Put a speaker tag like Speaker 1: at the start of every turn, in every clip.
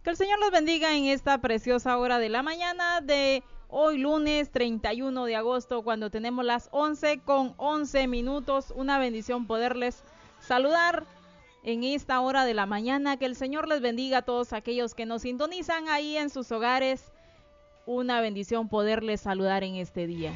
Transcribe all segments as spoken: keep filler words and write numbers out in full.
Speaker 1: Que el Señor los bendiga en esta preciosa hora de la mañana de hoy lunes treinta y uno de agosto, cuando tenemos las once con once minutos. Una bendición poderles saludar en esta hora de la mañana. Que el Señor les bendiga a todos aquellos que nos sintonizan ahí en sus hogares. Una bendición poderles saludar en este día.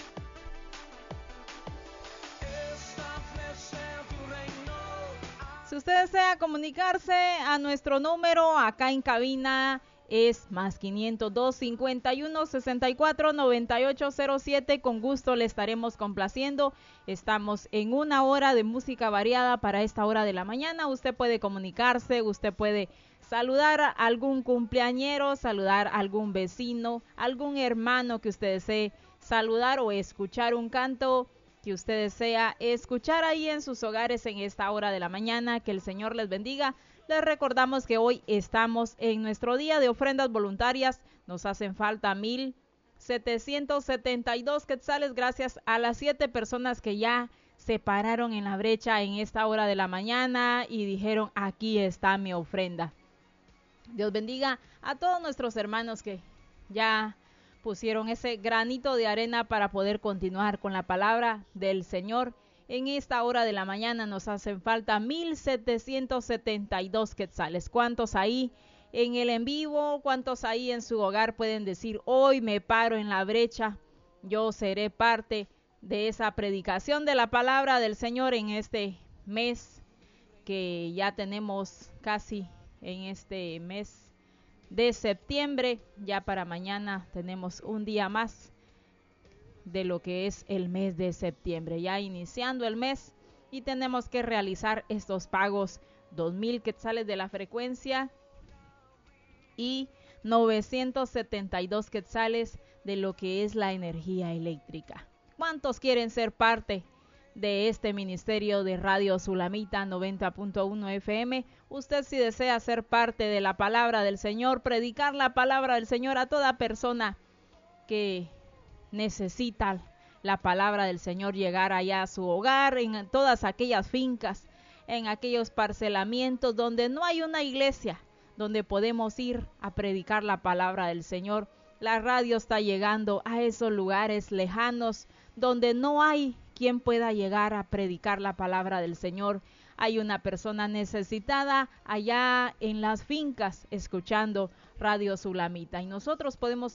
Speaker 1: Si usted desea comunicarse a nuestro número acá en cabina, es más quinientos dos, cincuenta y uno, sesenta y cuatro, noventa y ocho cero siete. Con gusto le estaremos complaciendo. Estamos en una hora de música variada para esta hora de la mañana. Usted puede comunicarse, usted puede saludar a algún cumpleañero, saludar a algún vecino, algún hermano que usted desee saludar, o escuchar un canto que usted desea escuchar ahí en sus hogares en esta hora de la mañana. Que el Señor les bendiga. Les recordamos que hoy estamos en nuestro día de ofrendas voluntarias. Nos hacen falta mil setecientos setenta y dos quetzales, gracias a las siete personas que ya se pararon en la brecha en esta hora de la mañana y dijeron: aquí está mi ofrenda. Dios bendiga a todos nuestros hermanos que ya pusieron ese granito de arena para poder continuar con la palabra del Señor. En esta hora de la mañana nos hacen falta mil setecientos setenta y dos quetzales. ¿Cuántos ahí en el en vivo? ¿Cuántos ahí en su hogar pueden decir: hoy me paro en la brecha, yo seré parte de esa predicación de la palabra del Señor en este mes que ya tenemos casi en este mes de septiembre? Ya para mañana tenemos un día más de lo que es el mes de septiembre, ya iniciando el mes, y tenemos que realizar estos pagos: dos mil quetzales de la frecuencia y novecientos setenta y dos quetzales de lo que es la energía eléctrica. ¿Cuántos quieren ser parte de este ministerio de Radio Sulamita noventa punto uno F M? Usted, si desea ser parte de la palabra del Señor, predicar la palabra del Señor a toda persona que necesita la palabra del Señor, llegar allá a su hogar, en todas aquellas fincas, en aquellos parcelamientos donde no hay una iglesia, donde podemos ir a predicar la palabra del Señor. La radio está llegando a esos lugares lejanos donde no hay quien pueda llegar a predicar la palabra del Señor. Hay una persona necesitada allá en las fincas escuchando Radio Sulamita, y nosotros podemos